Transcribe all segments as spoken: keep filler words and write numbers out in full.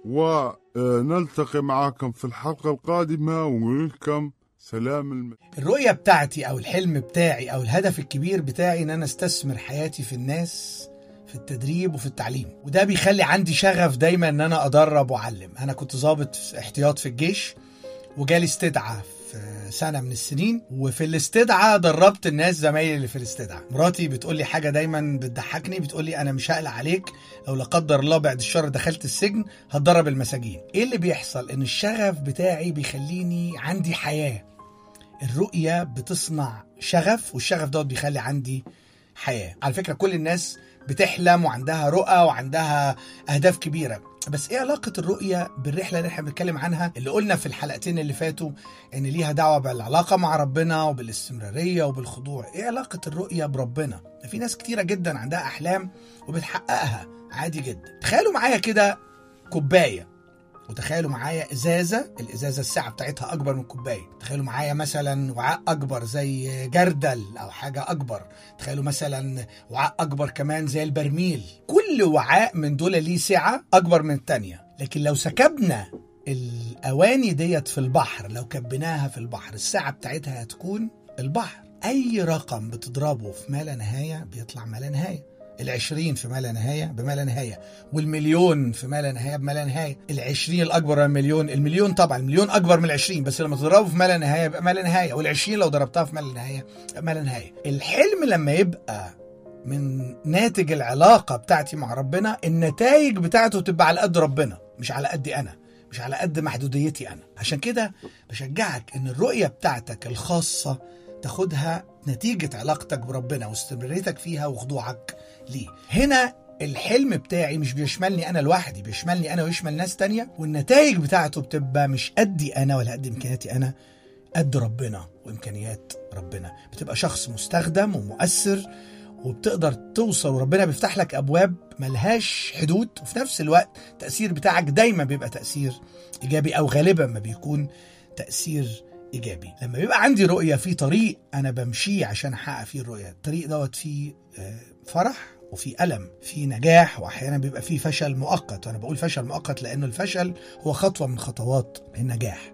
ونلتقي معكم في الحلقة القادمة ونقول لكم سلام الم... الرؤية بتاعتي أو الحلم بتاعي أو الهدف الكبير بتاعي إن أنا استثمر حياتي في الناس، في التدريب وفي التعليم، وده بيخلي عندي شغف دايما إن أنا أدرب وأعلم. أنا كنت ضابط احتياط في الجيش، وجالي استدعاء في سنة من السنين، وفي الاستدعاء دربت الناس زمايلي اللي في الاستدعاء. مراتي بتقول لي حاجة دايما بتضحكني، بتقول لي أنا مش هقلق عليك لو لا قدر الله بعد الشر دخلت السجن هتدرب المساجين. إيه اللي بيحصل؟ إن الشغف بتاعي بيخليني عندي حياة. الرؤية بتصنع شغف، والشغف دوت بيخلي عندي حياة. على فكرة كل الناس بتحلم وعندها رؤى وعندها أهداف كبيرة، بس إيه علاقة الرؤية بالرحلة اللي احنا بنتكلم عنها، اللي قلنا في الحلقتين اللي فاتوا إن ليها دعوة بالعلاقة مع ربنا وبالاستمرارية وبالخضوع؟ إيه علاقة الرؤية بربنا؟ في ناس كتيرة جدا عندها أحلام وبتحققها عادي جدا. تخيلوا معايا كده كوباية، وتخيلوا معايا إزازة، الإزازة السعة بتاعتها أكبر من الكوباية. تخيلوا معايا مثلا وعاء أكبر زي جردل أو حاجة أكبر. تخيلوا مثلا وعاء أكبر كمان زي البرميل. كل وعاء من دول ليه سعة أكبر من التانية، لكن لو سكبنا الأواني ديت في البحر، لو كبناها في البحر، السعة بتاعتها هتكون البحر. أي رقم بتضربه في ما لا نهاية بيطلع ما لا نهاية. العشرين في ما لا نهاية بما لا نهاية، والمليون في ما لا نهاية بما لا نهاية. العشرين الأكبر من المليون، المليون طبعا المليون أكبر من العشرين، بس لما تضربه في ما لا نهاية بما لا نهاية، والعشرين لو ضربتها في ما لا نهاية ما لا نهاية. الحلم لما يبقى من ناتج العلاقة بتاعتي مع ربنا، النتائج بتاعته تبقى على قد ربنا، مش على قد أنا، مش على قد محدوديتي أنا. عشان كده بشجعك إن الرؤية بتاعتك الخاصة تاخدها نتيجة علاقتك بربنا واستمراريتك فيها وخضوعك ليه. هنا الحلم بتاعي مش بيشملني أنا لوحدي، بيشملني أنا ويشمل ناس تانية، والنتائج بتاعته بتبقى مش قدي أنا ولا قد إمكانياتي أنا، قد ربنا وإمكانيات ربنا. بتبقى شخص مستخدم ومؤثر، وبتقدر توصل، وربنا بيفتح لك أبواب ملهاش حدود، وفي نفس الوقت التأثير بتاعك دايما بيبقى تأثير إيجابي، أو غالبا ما بيكون تأثير إيجابي. لما بيبقى عندي رؤية في طريق أنا بمشيه عشان أحقق فيه الرؤية، الطريق دوت فيه فرح وفي ألم، في نجاح، وأحيانا بيبقى فيه فشل مؤقت. وأنا بقول فشل مؤقت لأنه الفشل هو خطوة من خطوات النجاح.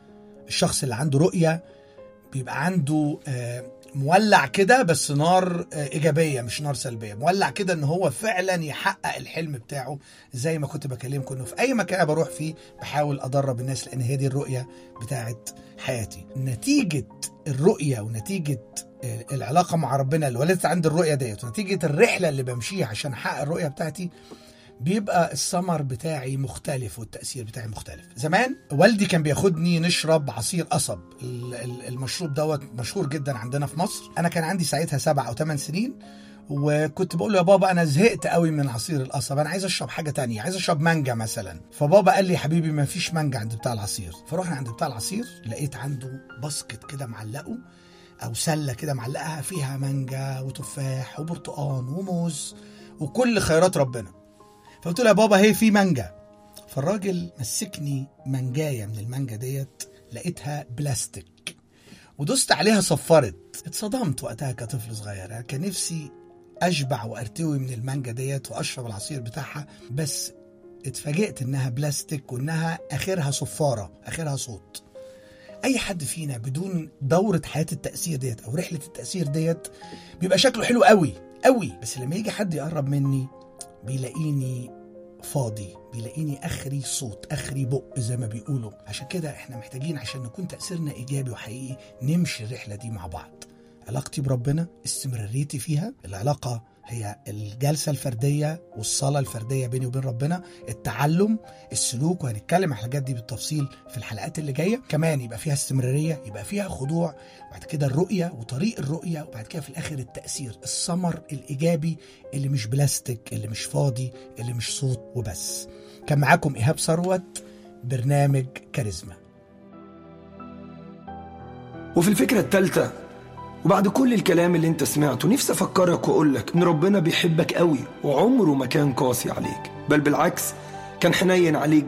الشخص اللي عنده رؤية بيبقى عنده مولع كده، بس نار إيجابية مش نار سلبية، مولع كده إن هو فعلا يحقق الحلم بتاعه. زي ما كنت بكلمكم إنه في أي مكان بروح فيه بحاول أدرب الناس، لأن هي دي الرؤية بتاعت حياتي. نتيجة الرؤية ونتيجة العلاقة مع ربنا اللي ولدت عند الرؤية ديت، ونتيجة الرحلة اللي بمشيها عشان أحقق الرؤية بتاعتي، بيبقى الثمر بتاعي مختلف والتأثير بتاعي مختلف. زمان والدي كان بياخدني نشرب عصير قصب، المشروب دوت مشهور جدا عندنا في مصر. أنا كان عندي ساعتها سبع أو ثمان سنين، وكنت بقول له يا بابا أنا زهقت قوي من عصير القصب، أنا عايز أشرب حاجة تانية، عايز أشرب مانجا مثلا. فبابا قال لي حبيبي ما فيش مانجا عند بتاع العصير. فروحنا عند بتاع العصير، لقيت عنده باسكت كده معلقه، أو سلة كده معلقها فيها مانجا وتفاح وبرتقان وموز وكل خيرات ربنا. فقلت له يا بابا هي في مانجا. فالراجل مسكني مانجاية من المانجا ديت، لقيتها بلاستيك ودوست عليها صفرت. اتصدمت وقتها كطفل صغير، كان نفسي أشبع وأرتوي من المانجا ديت وأشرب العصير بتاعها، بس اتفاجئت إنها بلاستيك وإنها آخرها صفارة، آخرها صوت. أي حد فينا بدون دورة حياة التأثير ديت أو رحلة التأثير ديت بيبقى شكله حلو قوي قوي، بس لما يجي حد يقرب مني بيلاقيني فاضي، بيلاقيني أخري صوت، أخري بق زي ما بيقولوا. عشان كده احنا محتاجين عشان نكون تأثيرنا إيجابي وحقيقي نمشي الرحلة دي مع بعض. علاقتي بربنا، استمراريتي فيها. العلاقة هي الجلسة الفردية والصلاة الفردية بيني وبين ربنا، التعلم، السلوك، وهنتكلم عن الحاجات دي بالتفصيل في الحلقات اللي جاية. كمان يبقى فيها استمرارية، يبقى فيها خضوع، وبعد كده الرؤية وطريق الرؤية، وبعد كده في الآخر التأثير، الثمر الإيجابي اللي مش بلاستيك، اللي مش فاضي، اللي مش صوت وبس. كان معاكم إيهاب ثروت، برنامج كاريزما. وفي الفكرة الثالثة، وبعد كل الكلام اللي انت سمعته، نفسي افكرك واقولك ان ربنا بيحبك قوي، وعمره ما كان قاسي عليك، بل بالعكس كان حنين عليك